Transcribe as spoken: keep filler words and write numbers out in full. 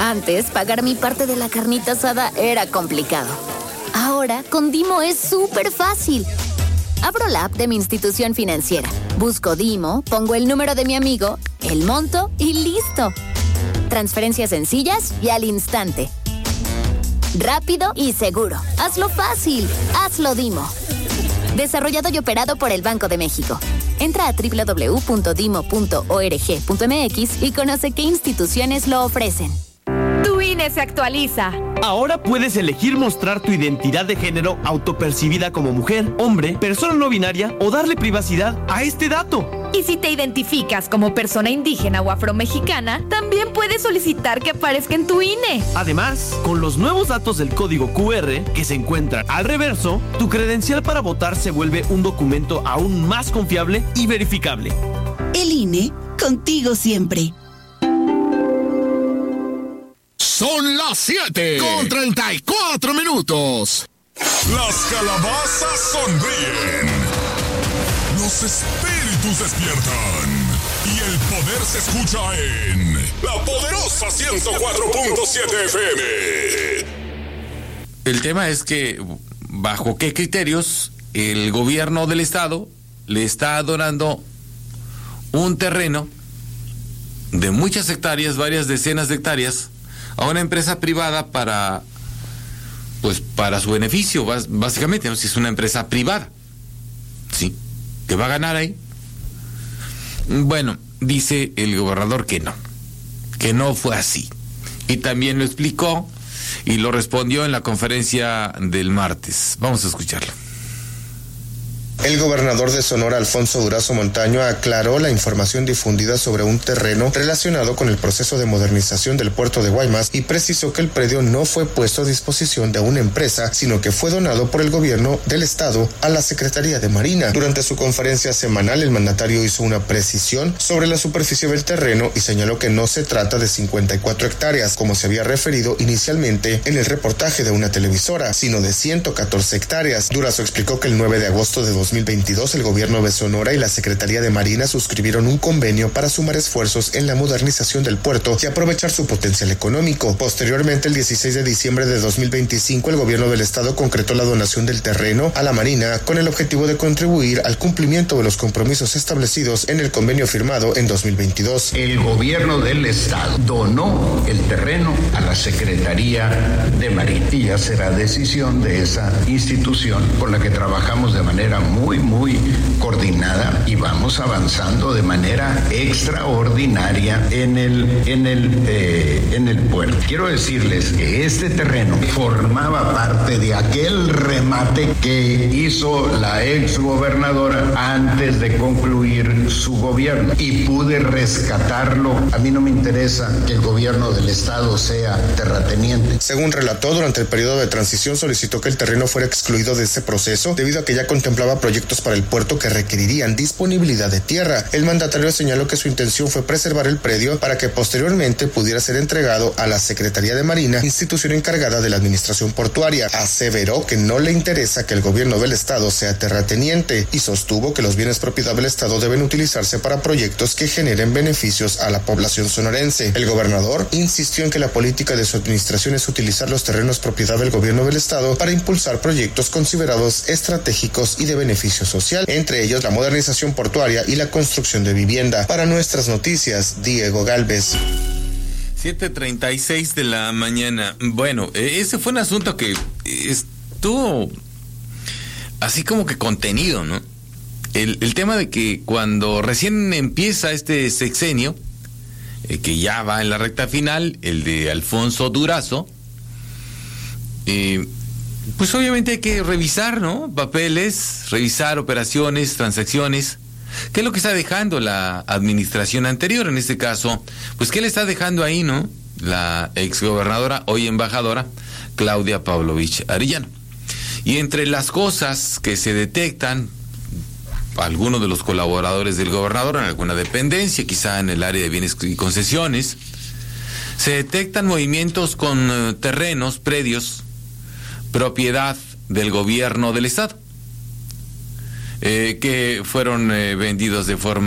Antes, pagar mi parte de la carnita asada era complicado. Ahora, con Dimo es súper fácil. Abro la app de mi institución financiera, busco Dimo, pongo el número de mi amigo, el monto y listo. Transferencias sencillas y al instante. Rápido y seguro. Hazlo fácil. Hazlo Dimo. Desarrollado y operado por el Banco de México. Entra a doble u doble u doble u punto dimo punto org punto m x y conoce qué instituciones lo ofrecen. Tu I N E se actualiza. Ahora puedes elegir mostrar tu identidad de género autopercibida como mujer, hombre, persona no binaria o darle privacidad a este dato. Y si te identificas como persona indígena o afromexicana, también puedes solicitar que aparezca en tu I N E. Además, con los nuevos datos del código cu erre que se encuentran al reverso, tu credencial para votar se vuelve un documento aún más confiable y verificable. El I N E, contigo siempre. Son las siete con treinta y cuatro minutos. Las calabazas sonríen. Los espíritus despiertan. Y el poder se escucha en la poderosa ciento cuatro punto siete F M. El tema es que, ¿bajo qué criterios el gobierno del estado le está donando un terreno de muchas hectáreas, varias decenas de hectáreas, a una empresa privada para, pues, para su beneficio, básicamente, ¿no? Si es una empresa privada, ¿sí? ¿Que va a ganar ahí? Bueno, dice el gobernador que no, que no fue así. Y también lo explicó y lo respondió en la conferencia del martes. Vamos a escucharlo. El gobernador de Sonora, Alfonso Durazo Montaño, aclaró la información difundida sobre un terreno relacionado con el proceso de modernización del puerto de Guaymas y precisó que el predio no fue puesto a disposición de una empresa, sino que fue donado por el gobierno del estado a la Secretaría de Marina. Durante su conferencia semanal, el mandatario hizo una precisión sobre la superficie del terreno y señaló que no se trata de cincuenta y cuatro hectáreas, como se había referido inicialmente en el reportaje de una televisora, sino de ciento catorce hectáreas. Durazo explicó que el nueve de agosto de dos mil veintidós el gobierno de Sonora y la Secretaría de Marina suscribieron un convenio para sumar esfuerzos en la modernización del puerto y aprovechar su potencial económico. Posteriormente, el dieciséis de diciembre de dos mil veinticinco, el gobierno del estado concretó la donación del terreno a la Marina con el objetivo de contribuir al cumplimiento de los compromisos establecidos en el convenio firmado en dos mil veintidós. El gobierno del estado donó el terreno a la Secretaría de Marina y ya será decisión de esa institución con la que trabajamos de manera muy muy, muy coordinada y vamos avanzando de manera extraordinaria en el, en el, eh, en el puerto. Quiero decirles que este terreno formaba parte de aquel remate que hizo la exgobernadora antes de concluir su gobierno y pude rescatarlo. A mí no me interesa que el gobierno del estado sea terrateniente. Según relató, durante el periodo de transición solicitó que el terreno fuera excluido de ese proceso debido a que ya contemplaba proyectos para el puerto que requerirían disponibilidad de tierra. El mandatario señaló que su intención fue preservar el predio para que posteriormente pudiera ser entregado a la Secretaría de Marina, institución encargada de la administración portuaria. Aseveró que no le interesa que el gobierno del estado sea terrateniente y sostuvo que los bienes propiedad del estado deben utilizarse para proyectos que generen beneficios a la población sonorense. El gobernador insistió en que la política de su administración es utilizar los terrenos propiedad del gobierno del estado para impulsar proyectos considerados estratégicos y de beneficio social, entre ellos la modernización portuaria y la construcción de vivienda. Para Nuestras Noticias, Diego Galvez. siete treinta y seis de la mañana. Bueno, ese fue un asunto que estuvo así como que contenido, ¿no? El, el tema de que cuando recién empieza este sexenio, eh, que ya va en la recta final, el de Alfonso Durazo, eh, pues obviamente hay que revisar, ¿no? Papeles, revisar operaciones, transacciones. ¿Qué es lo que está dejando la administración anterior? En este caso, pues ¿qué le está dejando ahí, no? La exgobernadora, hoy embajadora, Claudia Pavlovich Arellano. Y entre las cosas que se detectan, algunos de los colaboradores del gobernador en alguna dependencia, quizá en el área de bienes y concesiones, se detectan movimientos con uh, terrenos, predios, propiedad del gobierno del estado, eh, que fueron eh, vendidos de forma